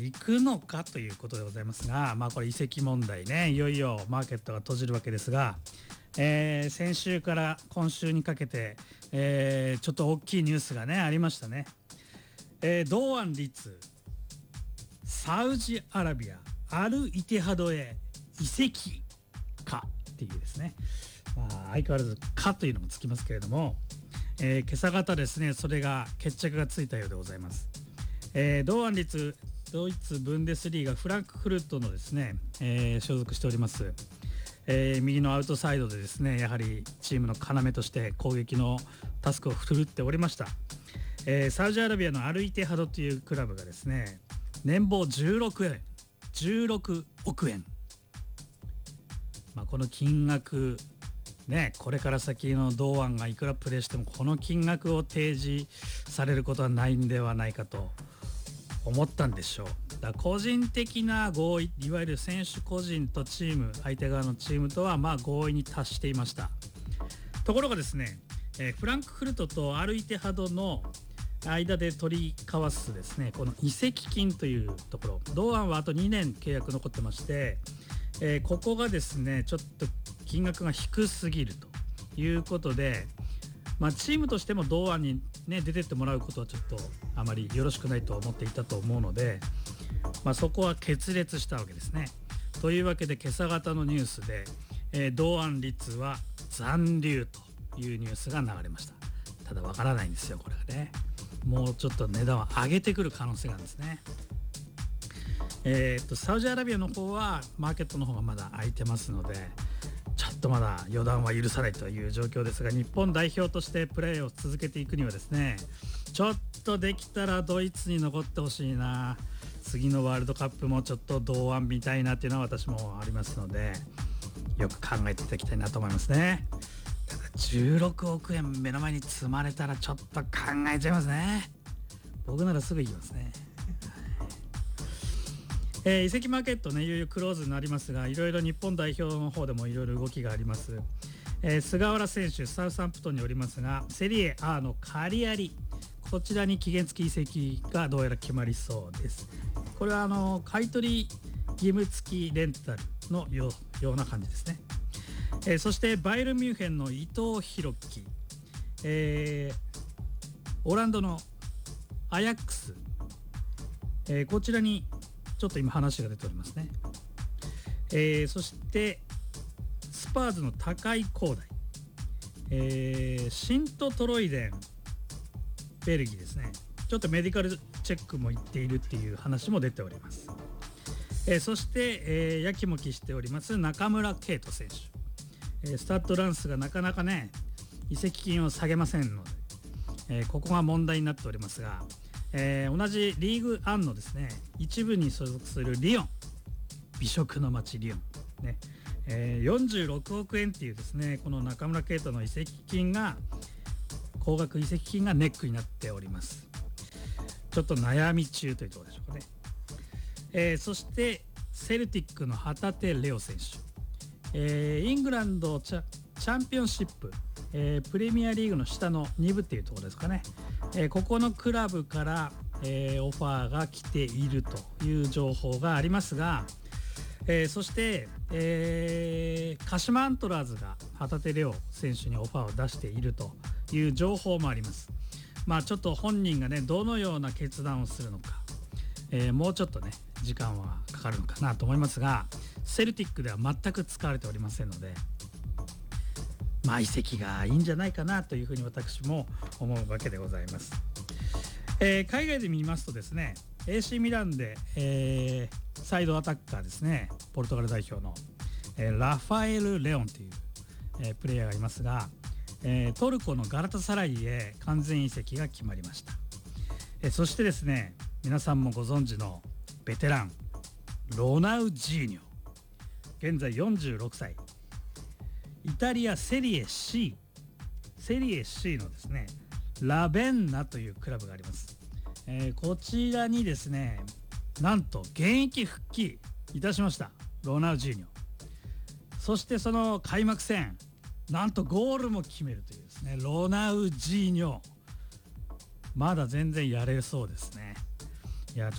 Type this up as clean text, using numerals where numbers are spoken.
行くのかということでございますが、これ移籍問題ね、いよいよマーケットが閉じるわけですが、先週から今週にかけて、ちょっと大きいニュースがねありましたね。堂安律サウジアラビアアル・イテハドへ移籍かっていうですね、相変わらずかというのもつきますけれども、今朝方ですね、それが決着がついたようでございます。堂安律ドイツブンデスリーガフランクフルトのですね、所属しております、右のアウトサイドでですね、やはりチームの要として攻撃のタスクを振るっておりました、サウジアラビアのアルイテハドというクラブがですね、年俸16億円、この金額ね、これから先の堂安がいくらプレーしてもこの金額を提示されることはないんではないかと思ったんでしょう。だから個人的な合意、いわゆる選手個人とチーム、相手側のチームとは合意に達していました。ところがですね、フランクフルトとアルイテハドの間で取り交わすですね、この移籍金というところ、堂安はあと2年契約残ってまして、ここがですねちょっと金額が低すぎるということで、チームとしても堂安に、出てってもらうことはちょっとあまりよろしくないと思っていたと思うので、そこは決裂したわけですね。というわけで今朝方のニュースで、堂安律は残留というニュースが流れました。ただわからないんですよ、これがね。もうちょっと値段を上げてくる可能性があるんですね。サウジアラビアの方はマーケットの方がまだ空いてますので、ちょっとまだ予断は許さないという状況ですが、日本代表としてプレーを続けていくにはですね、ちょっとできたらドイツに残ってほしいな、次のワールドカップもちょっと堂安見たいなっていうのは私もありますので、よく考えていただきたいなと思いますね。ただ16億円目の前に積まれたらちょっと考えちゃいますね。僕ならすぐ行きますね。移籍マーケットね、いよいよクローズになりますが、いろいろ日本代表の方でもいろいろ動きがあります。菅原選手、サウサンプトンにおりますが、セリエ A のカリアリ、こちらに期限付き移籍がどうやら決まりそうです。これは買取義務付きレンタルのような感じですね。そしてバイエルンミュンヘンの伊藤洋樹、オランダのアヤックス、こちらにちょっと今話が出ておりますね。そしてスパーズの高井光大、シントトロイデンベルギーですね、ちょっとメディカルチェックも行っているっていう話も出ております。そして、やきもきしております中村敬斗選手、スタッドランスがなかなかね移籍金を下げませんので、ここが問題になっておりますが、同じリーグアンのですね一部に所属するリヨン、美食の街リヨンね、46億円っていうですね、この中村敬斗の移籍金が、高額移籍金がネックになっております。ちょっと悩み中というところでしょうかね。そしてセルティックの旗手レオ選手、イングランドチャンピオンシップ、プレミアリーグの下の2部っていうところですかね、ここのクラブから、オファーが来ているという情報がありますが、そして、鹿島アントラーズが旗手レオ選手にオファーを出しているという情報もあります。ちょっと本人がねどのような決断をするのか、もうちょっとね時間はかかるのかなと思いますが、セルティックでは全く使われておりませんので、移籍がいいんじゃないかなというふうに私も思うわけでございます。海外で見ますとですね、 AC ミランで、サイドアタッカーですね、ポルトガル代表の、ラファエル・レオンという、プレイヤーがいますが、トルコのガラタサライへ完全移籍が決まりました。そしてですね、皆さんもご存知のベテランロナウジーニョ、現在46歳、イタリアセリエ C のですねラベンナというクラブがあります。こちらにですね、なんと現役復帰いたしましたロナウジーニョ。そしてその開幕戦、なんとゴールも決めるというですね、ロナウジーニョ、まだ全然やれそうですね。いや、